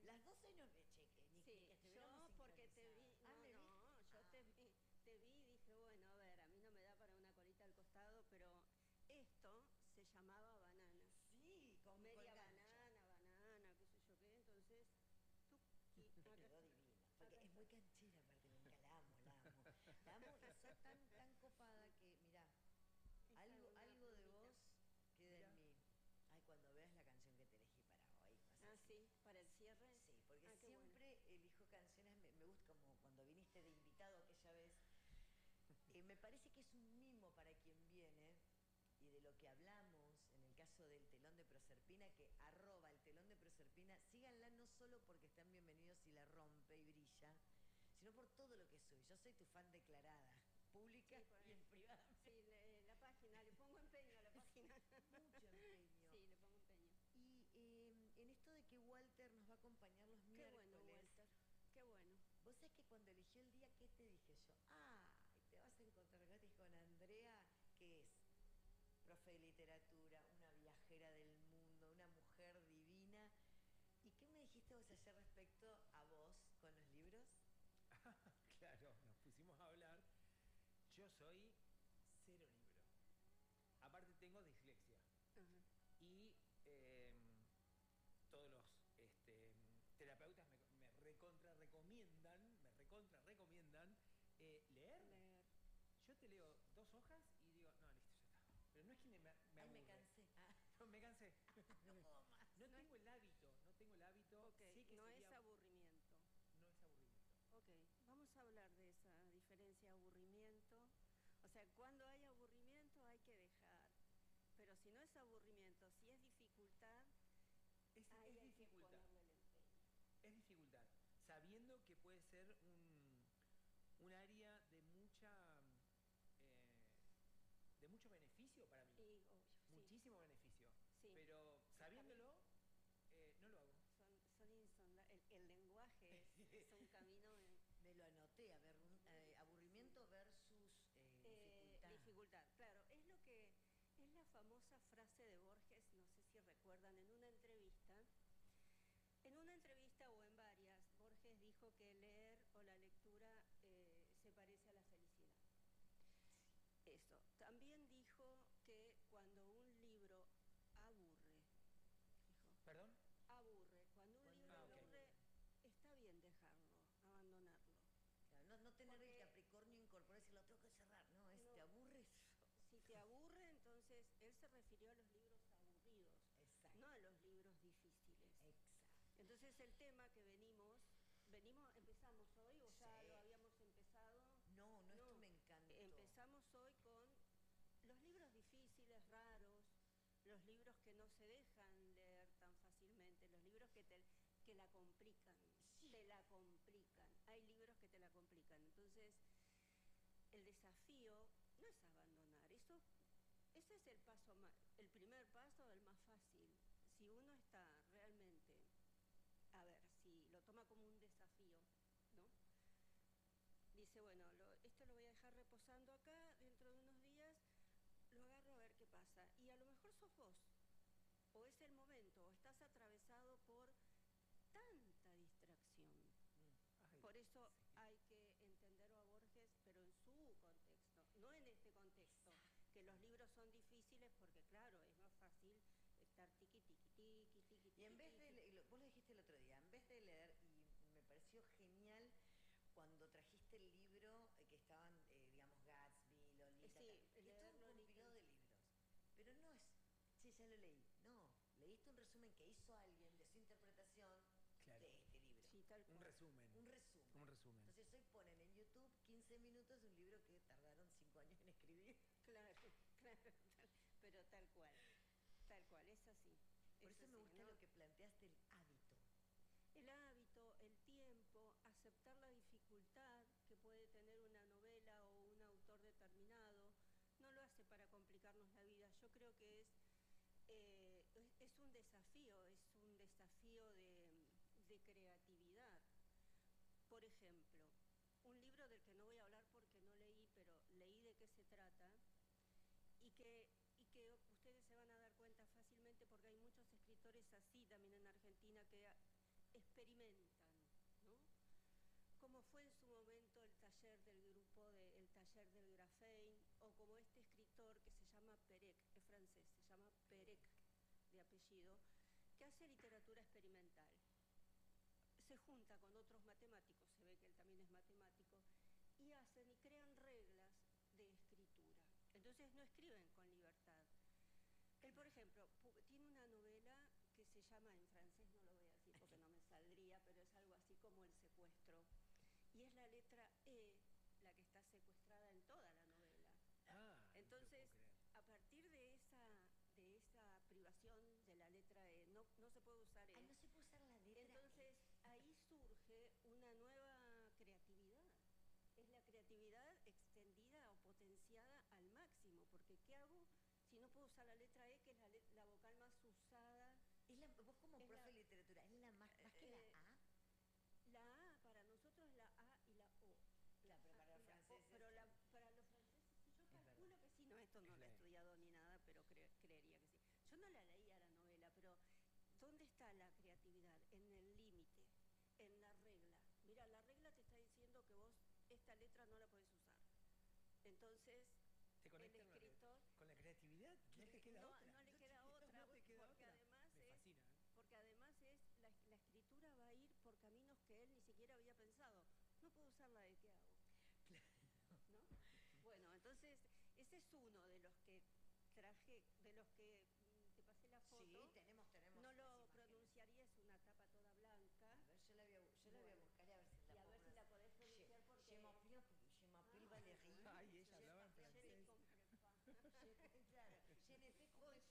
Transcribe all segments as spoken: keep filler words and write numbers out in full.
Las dos hoy no me cheque, ni, ni Sí, que estuviéramos yo porque te vi, sincronizadas. Ah, no, ¿me no, viste? yo Ah. te vi, te vi y dije, bueno, a ver, a mí no me da para una colita al costado, pero esto se llamaba banana. Sí, con, Media con gancho. banana, banana, qué sé yo qué, entonces, tú, Me acá quedó está, divina, porque acá es muy está. canchera aparte, me encanta, la amo, la amo. La amo y sos tan, tan copada que, mirá, Esa es algo, una algo de plumita. vos queda Mirá. en mí. Ay, cuando veas la canción que te elegí para hoy, vas a Ah, decir. sí, para el cierre. Sí, porque Ah, qué bueno. siempre elijo canciones, me, me gusta como cuando viniste de invitado aquella vez. Eh, me parece que es un mimo para quien viene y de lo que hablamos en el caso del telón de Proserpina, que arroba el telón de Proserpina, síganla no solo porque están bienvenidos y la rompe y brilla, sino por todo lo que soy. Yo soy tu fan declarada, pública Sí, pues, y en privada. sí, le- la página, le pongo empeño a la página. Mucho empeño. Sí, le pongo empeño. Y eh, en esto de que Walter nos va a acompañar los Qué miércoles. bueno, Walter, qué bueno. Vos sabés que cuando eligió el día, ¿qué te dije yo? Ah, te vas a encontrar gratis con Andrea, que es profe de literatura, una viajera del mundo, una mujer divina. ¿Y qué me dijiste vos ayer respecto a vos con los libros? Claro, nos pusimos a hablar. Yo soy cero libro. Aparte tengo dislexia. Ajá. Y eh, todos los este, terapeutas me, me recontra recomiendan, me recontra recomiendan eh, leer. Leer. Yo te leo dos hojas y digo, no, listo, ya está. Pero no es que me, me Ay, aburre. me cansé. Ah, No, me cansé. no puedo más. No No tengo el hábito, no tengo el hábito. Ok, Sé que no sería- es aburrimiento. No es aburrimiento. Ok, vamos a hablar de esa diferencia aburrimiento. O sea, cuando hay aburrimiento hay que dejar. Pero si no es aburrimiento, si es dificultad, Es, ahí es hay dificultad. que ponerle el empeño. Es dificultad. Sabiendo que puede ser un, un área de mucha eh, de mucho beneficio para mí. Y, obvio, sí. Muchísimo beneficio. Sí. Pero sabiéndolo, eh, no lo hago. Son, son insonda- el, el lenguaje es, es un camino en, Me lo anoté, a ver, un, eh, aburrimiento versus eh, eh, dificultad. dificultad. Claro, es lo que es la famosa frase de Borges, no sé si recuerdan, en una entrevista. En una entrevista o en varias, Borges dijo que leer o la lectura eh, se parece a la felicidad. Eso. También dijo que cuando un libro aburre, dijo, ¿Perdón? aburre, cuando un Cuando libro Ah, ok. aburre, está bien dejarlo, abandonarlo. Claro, no, no tener Porque- el Capricornio incorporado y decir, lo tengo que cerrar, no, es, No. te aburres. Si te aburre, entonces él se refirió a los libros aburridos, Exacto. no a los libros difíciles. Exacto. Entonces el tema que venimos, venimos, empezamos hoy o ya Sí. lo habíamos empezado. No, no, esto me encantó. Empezamos hoy con los libros difíciles, raros, los libros que no se dejan leer tan fácilmente, los libros que te que la complican, Sí. te la complican. Hay libros que te la complican. Entonces, el desafío no es abandonar, eso ese es el paso más, el primer paso, el más fácil. Si uno está realmente, a ver, si lo toma como un desafío, ¿no? Dice, bueno, lo, esto lo voy a dejar reposando acá, dentro de unos días lo agarro a ver qué pasa. Y a lo mejor sos vos, o es el momento, o estás atravesado por tanta distracción. Mm. Ay, Por eso sí. hay que entenderlo a Borges, pero en su contexto, no en este contexto, que los libros son difíciles porque, claro, es más fácil estar tiqui, tiqui, tiqui, tiqui, tiqui. Y en vez de, tiqui. le- lo- vos lo dijiste el otro día, en vez de leer, y me pareció genial cuando trajiste el libro eh, que estaban, eh, digamos, Gatsby, Lolita, Sí, tal, que leer es todo un Lolita. compilado de libros. Pero no es, sí, ya lo leí, no, leíste un resumen que hizo alguien de su interpretación Claro. de este libro. Sí, tal cual. Un resumen. Un resumen. Un resumen. Entonces hoy ponen en YouTube quince minutos de un libro que tardaron cinco años en escribir. Claro, claro, tal- pero tal cual, tal cual, es así. Por es eso me así, gusta ¿no? lo que planteaste, el hábito. El hábito, el tiempo, aceptar la dificultad que puede tener una novela o un autor determinado, no lo hace para complicarnos la vida. Yo creo que es, eh, es, es un desafío, es un desafío de, de creatividad. Por ejemplo, un libro del que no voy a hablar porque no leí, pero leí de qué se trata y que, y que ustedes se van a dar cuenta fácilmente porque hay muchos escritores así también en Argentina que experimentan, ¿no? Como fue en su momento el taller del grupo, de, el taller del grafein, o como este escritor que se llama Perec, es francés, se llama Perec de apellido, que hace literatura experimental. Se junta con otros matemáticos, se ve que él también es matemático, y hacen y crean reglas de escritura. Entonces no escriben con libertad. Él, por ejemplo, tiene una novela que se llama, en francés no lo voy a decir porque no me saldría, pero es algo así como El secuestro. Y es la letra E la que está secuestrada en toda la novela. Ah, Entonces, no a partir de esa, de esa privación de la letra E, no, no se puede usar E. Ay, no se puede usar la letra Entonces, ahí surge una nueva creatividad. Es la creatividad extendida o potenciada al máximo, porque ¿qué hago si no puedo usar la letra E, que es la, la vocal más usada? Es la, vos como es profe la, de literatura, ¿es la más, más que eh, la A? La A para nosotros es la A y la O. La Claro, pero A para y los la O, franceses pero la, también. para los franceses sí, yo Es calculo verdad. que sí, no, esto no lo he estudiado ni nada, pero cre creería que sí. Yo no la leía la novela, pero ¿dónde está la creatividad? En el límite, en la regla. Mira, la regla te está diciendo que vos esta letra no la podés usar. Entonces, ¿te el escritor... con la creatividad? ¿No te queda no, otra? no le no queda te, otra, no te queda porque otra. además Me es... fascina, ¿eh? Porque además es la, la escritura va a ir por caminos que él ni siquiera había pensado. No puedo usar la de ¿qué hago? Claro. ¿No? Bueno, entonces ese es uno de los que traje, de los que mm, te pasé la foto. Sí, tenemos, tenemos. No lo pronunciaría, es una tapa toda blanca. A ver, yo la voy a, yo bueno, la voy a buscar y a ver si la y a puedo ver si la podés pronunciar je, porque... Je m'appelle, je m'appelle ah, Valérie. bueno, Ay, ella hablaba en francés. Je ne comprends pas. Je, claro, je ne sais comprends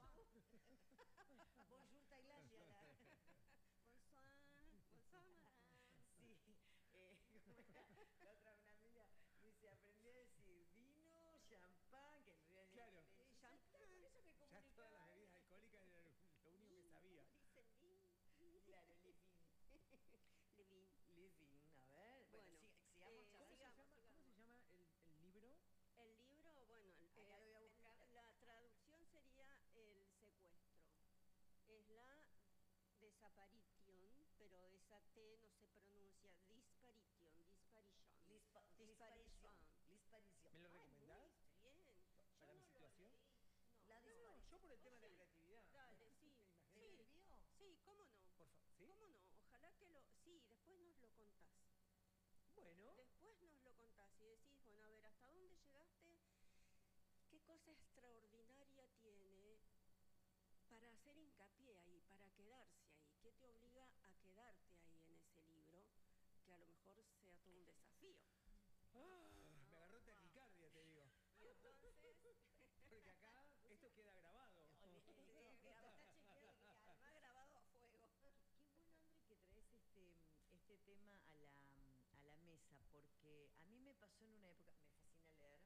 pas. Bonjour Tailandia. La... Bonsoir, bonsoir, madame. Sí, eh, la otra una amiga me dice, aprendí a decir vino, champán, que en realidad claro. le, le, Champán. por eso me comunicaba. Ya todas las bebidas alcohólicas era lo único que sabía. Dicen vin. Claro, Levin. Levin. Levin, a ver. Bueno, Bueno, sig sigamos eh, ¿Cómo, charlando. se sigamos, llama, sigamos. ¿Cómo se llama el, el libro? El libro, bueno, el, Acá lo voy a buscar. la, la traducción sería El secuestro. Es la desaparition, pero esa T no se pronuncia. Disparition, disparition. Lispa, Disparition. Lisparición. ¿Me lo Ay, recomendás? muy bien. ¿Para Yo mi no situación? Lo leí. No, La no. disparición. Yo por el ¿Vos tema de la sí? creatividad. Dale, sí. ¿Me lo Sí, envió? sí, cómo no. Por favor, ¿sí? ¿Cómo no? Ojalá que lo... Sí, después nos lo contás. Bueno. Después nos lo contás y decís, bueno, a ver, ¿hasta dónde llegaste? ¿Qué cosa extraordinaria tiene para hacer hincapié ahí, para quedarse ahí? ¿Qué te obliga a quedarte ahí en ese libro? Que a lo mejor sea todo un desafío. Ah, me agarró taquicardia, te digo. Y entonces... Porque acá esto queda grabado. Esto, Sí, esto grabado. está chequeado. que- Además grabado a fuego. Qué bueno, André, que traes este, este tema a la, a la mesa, porque a mí me pasó en una época, me fascina leer.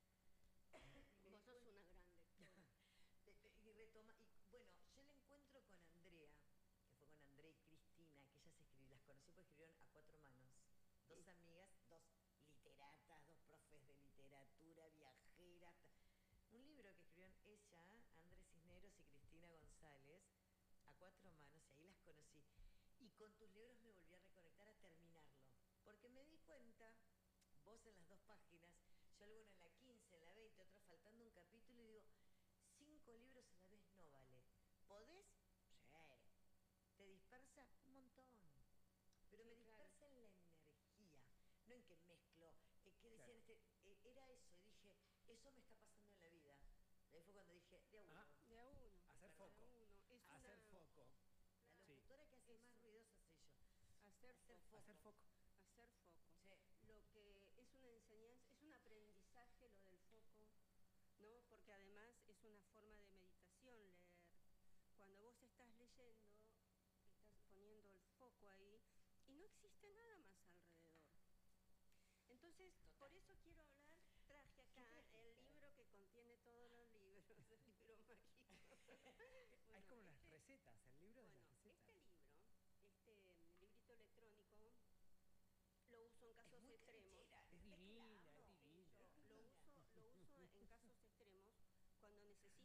Y Vos sos una gran lectora. y retoma, y bueno, yo la encuentro con Andrea, que fue con Andrea y Cristina, que ellas escribieron, las conocí porque escribieron A Cuatro Manos. Dos Sí. amigas, dos literatas, dos profes de literatura, viajeras. Un libro que escribieron ella, Andrés Cisneros y Cristina González, A Cuatro Manos, y ahí las conocí. Y con tus libros me volví a reconectar a terminarlo, porque me di cuenta, vos en las dos páginas, yo alguno en la quince, en la veinte, otro faltando un capítulo, y digo, cinco libros a la vez no vale. ¿Podés? Sí. ¿Te dispersa? Un montón. Pero Sí, me claro. dispersa en la energía, no en que mezclo. Eh, ¿Qué decían? Claro. Este, eh, era eso, y dije, eso me está pasando en la vida. Ahí fue cuando dije, de a uno. Ah. De a uno. Hacer de a foco. uno. Es Hacer una... foco. La Claro. Sí. locutora que hace Es más un- ruidosa soy yo. Hacer, Hacer foco. foco. Hacer foco. Hacer foco. Sí. Lo que es una enseñanza, es un aprendizaje lo del foco, ¿no? Porque además es una forma de meditación leer. Cuando vos estás leyendo, estás poniendo el foco ahí y no existe nada más alrededor. Entonces, Total. por eso quiero hablar, traje acá trajiste? el libro que contiene todos los libros, el libro mágico. Hay Bueno, como las este- recetas, el libro de Bueno, las recetas. este libro, este librito electrónico, lo uso en casos muy extremos. canchera, Es divino.